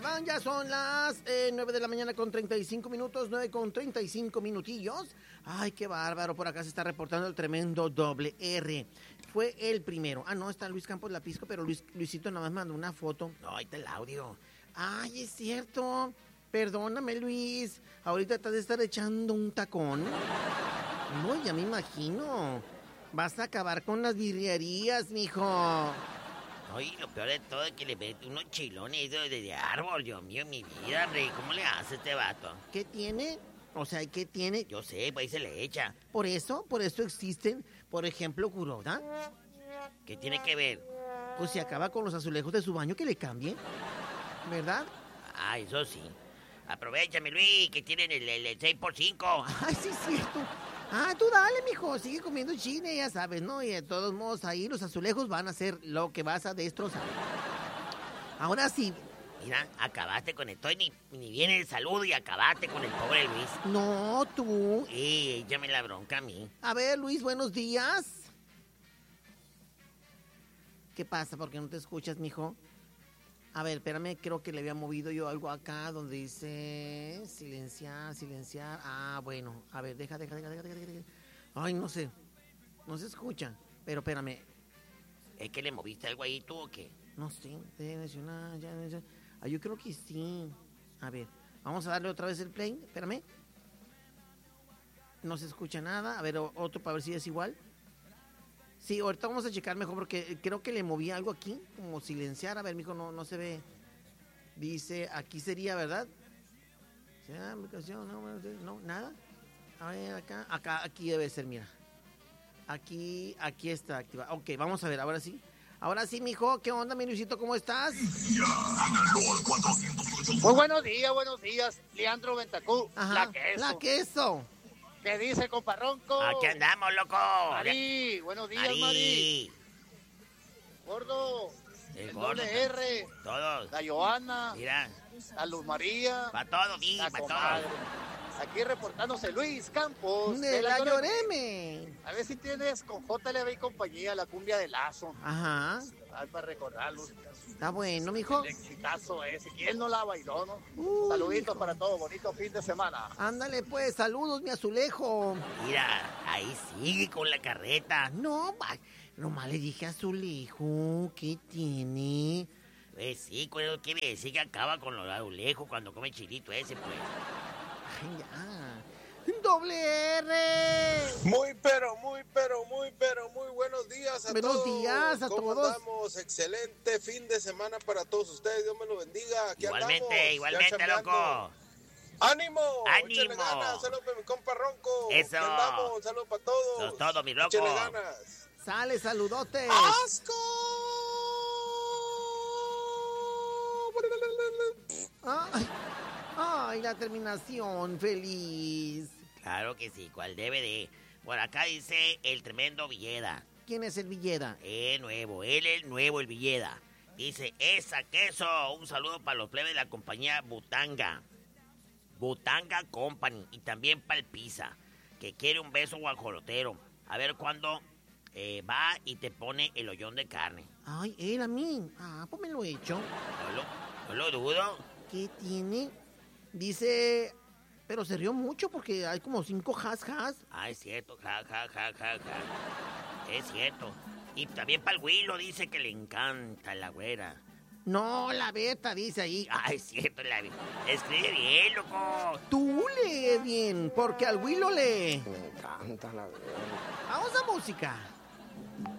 Ya son las 9 de la mañana con 35 minutos, 9 con 35 minutillos. Ay, qué bárbaro, por acá se está reportando el tremendo doble R. Fue el primero. No, está Luis Campos Lapisco, pero Luisito nada más mandó una foto. No, ahí está el audio. Ay, es cierto. Perdóname, Luis. Ahorita te has de estar echando un tacón. No, ya me imagino. Vas a acabar con las birrerías, mijo. Oye, lo peor de todo es que le mete unos chilones de árbol, Dios mío, mi vida, rey. ¿Cómo le hace este vato? ¿Qué tiene? O sea, ¿qué tiene? Yo sé, pues ahí se le echa. Por eso existen, por ejemplo, Kuroda. ¿Qué tiene que ver? Pues si acaba con los azulejos de su baño, que le cambie, ¿verdad? Eso sí. Aprovechame, Luis, que tienen el 6x5. Ay, sí, es cierto. Tú dale, mijo, sigue comiendo chile, ya sabes, ¿no? Y de todos modos, ahí los azulejos van a ser lo que vas a destrozar. Ahora sí. Mira, acabaste con esto, ni viene el saludo y acabaste con el pobre Luis. No, tú. Échame la bronca a mí. A ver, Luis, buenos días. ¿Qué pasa? ¿Por qué no te escuchas, mijo? A ver, espérame, creo que le había movido yo algo acá donde dice silenciar. Bueno, a ver, deja. Ay, no sé, no se escucha, pero espérame. ¿Es que le moviste algo ahí tú o qué? No sé, yo creo que sí. A ver, vamos a darle otra vez el play, espérame. No se escucha nada, a ver, otro para ver si es igual. Sí, ahorita vamos a checar mejor porque creo que le moví algo aquí, como silenciar. A ver, mijo, no se ve. Dice, aquí sería, ¿verdad? No, nada. A ver, aquí debe ser, mira. Aquí está activa. Ok, vamos a ver, ahora sí. Ahora sí, mijo, ¿qué onda, mi Luisito? ¿Cómo estás? Muy buenos días, Leandro Ventacú. Ajá, la queso. ¿Qué dice, comparronco? Aquí andamos, loco. Mari, buenos días, Mari. Gordo, el gordo. doble R. Todos. La Joana. Mira. La Luz María. Para todo, para todo. Aquí reportándose Luis Campos. De la Lloreme. A ver si tienes con JLB y compañía la cumbia de Lazo. Ajá. Para recordarlos. Está bueno, mijo. El exitazo ese. ¿Quién no la bailó, no? Saluditos para todos. Bonito fin de semana. Ándale, pues. Saludos, mi azulejo. Mira, ahí sigue con la carreta. No, nomás le dije azulejo. ¿Qué tiene? Pues sí, ¿cuál quiere decir que acaba con los azulejos cuando come chilito ese, pues? Ay, ya. ¡Doble R! Muy buenos días a todos. Buenos días a ¿Cómo todos? andamos? Excelente fin de semana para todos ustedes. Dios me lo bendiga. Aquí Igualmente, loco. ¡Ánimo! ¡Ánimo! ¡Échale ganas! ¡Saludos para mi compa Ronco! ¡Eso! Aquí andamos. ¡Saludos para todos! Eso es todo, mi loco. ¡Échale ganas! ¡Sale, saludotes! ¡Asco! Ay, la terminación, feliz. Claro que sí, ¿cuál debe de? Por acá dice el tremendo Villeda. ¿Quién es el Villeda? Nuevo, él es el nuevo, el Villeda. Dice, esa queso, un saludo para los plebes de la compañía Butanga Company, y también para el Pizza, que quiere un beso guajolotero. A ver cuándo va y te pone el hoyón de carne. Ay, él a mí. Pues me lo he hecho. No lo dudo. ¿Qué tiene? Dice, pero se rió mucho porque hay como 5 has. Es cierto, ja. Es cierto. Y también para el Willo dice que le encanta la güera. No, la Beta dice ahí. Es cierto, escribe bien, loco. Tú lee bien, porque al Willo le... Me encanta la güera. Vamos a música.